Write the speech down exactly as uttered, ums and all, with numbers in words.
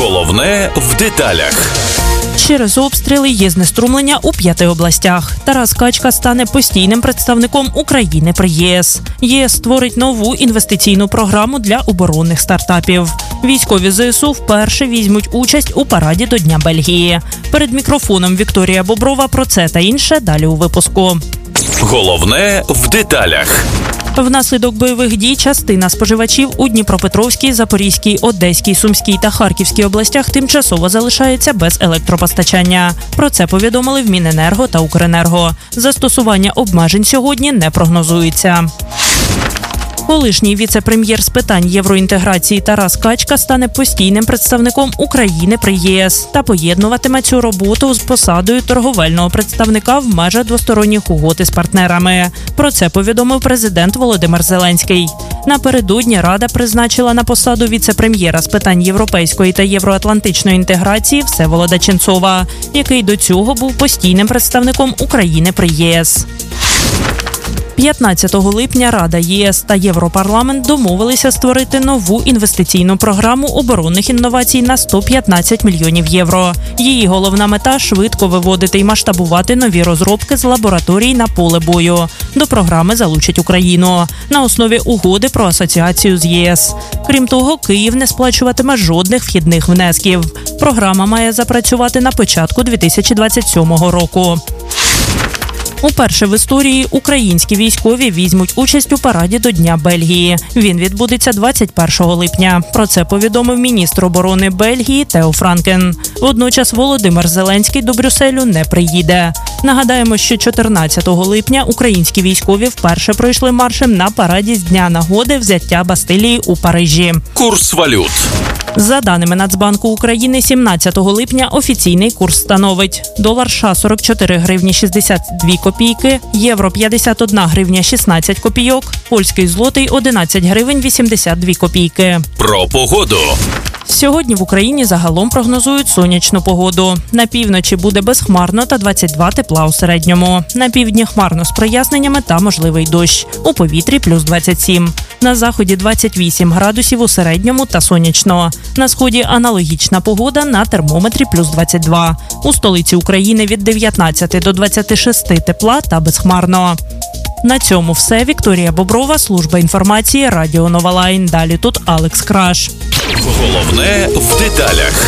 Головне в деталях. Через обстріли є знеструмлення у п'яти областях. Тарас Качка стане постійним представником України при ЄС. ЄС створить нову інвестиційну програму для оборонних стартапів. Військові ЗСУ вперше візьмуть участь у параді до Дня Бельгії. Перед мікрофоном Вікторія Боброва про це та інше далі у випуску. Головне в деталях. Внаслідок бойових дій частина споживачів у Дніпропетровській, Запорізькій, Одеській, Сумській та Харківській областях тимчасово залишаються без електропостачання. Про це повідомили в Міненерго та Укренерго. Застосування обмежень сьогодні не прогнозується. Колишній віце-прем'єр з питань євроінтеграції Тарас Качка стане постійним представником України при ЄС та поєднуватиме цю роботу з посадою торговельного представника в межах двосторонніх угод із партнерами. Про це повідомив президент Володимир Зеленський. Напередодні Рада призначила на посаду віце-прем'єра з питань європейської та євроатлантичної інтеграції Всеволода Ченцова, який до цього був постійним представником України при ЄС. п'ятнадцятого липня Рада, ЄС та Європарламент домовилися створити нову інвестиційну програму оборонних інновацій на сто п'ятнадцять мільйонів євро. Її головна мета – швидко виводити і масштабувати нові розробки з лабораторій на поле бою. До програми залучать Україну на основі угоди про асоціацію з ЄС. Крім того, Київ не сплачуватиме жодних вхідних внесків. Програма має запрацювати на початку дві тисячі двадцять сьомого року. Уперше в історії українські військові візьмуть участь у параді до Дня Бельгії. Він відбудеться двадцять першого липня. Про це повідомив міністр оборони Бельгії Тео Франкен. Водночас Володимир Зеленський до Брюсселю не приїде. Нагадаємо, що чотирнадцятого липня українські військові вперше пройшли маршем на параді з Дня нагоди взяття Бастилії у Парижі. Курс валют. За даними Нацбанку України, сімнадцятого липня офіційний курс становить: долар США – сорок чотири гривні шістдесят дві копійки, євро – п'ятдесят одна гривня шістнадцять копійок, польський злотий – одинадцять гривень вісімдесят дві копійки. Про погоду. Сьогодні в Україні загалом прогнозують сонячну погоду. На півночі буде безхмарно та двадцять два тепла у середньому. На півдні хмарно з проясненнями та можливий дощ. У повітрі плюс двадцять сім. На заході двадцять вісім градусів у середньому та сонячно. На сході аналогічна погода, на термометрі плюс двадцять два. У столиці України від дев'ятнадцяти до двадцяти шести тепла та безхмарно. На цьому все. Вікторія Боброва, служба інформації, Радіо Нова Лайн. Далі тут Алекс Краш. Головне в деталях.